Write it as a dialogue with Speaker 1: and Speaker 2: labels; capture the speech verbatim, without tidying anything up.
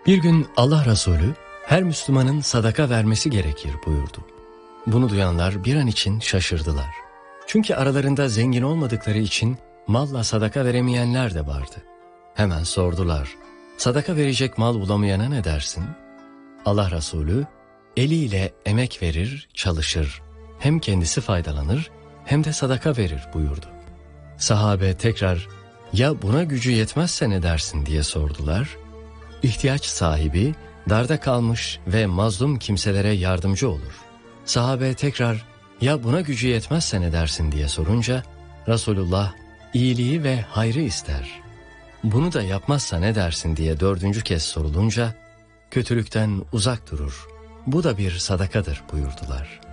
Speaker 1: Bir gün Allah Resulü her Müslümanın sadaka vermesi gerekir buyurdu. Bunu duyanlar bir an için şaşırdılar. Çünkü aralarında zengin olmadıkları için malla sadaka veremeyenler de vardı. Hemen sordular, sadaka verecek mal bulamayana ne dersin? Allah Resulü, eliyle emek verir, çalışır. Hem kendisi faydalanır hem de sadaka verir buyurdu. Sahabe tekrar, ya buna gücü yetmezse ne dersin diye sordular. İhtiyaç sahibi, darda kalmış ve mazlum kimselere yardımcı olur. Sahabe tekrar, ya buna gücü yetmezse ne dersin diye sorunca, Resulullah iyiliği ve hayrı ister. Bunu da yapmazsa ne dersin diye dördüncü kez sorulunca, kötülükten uzak durur. Bu da bir sadakadır buyurdular.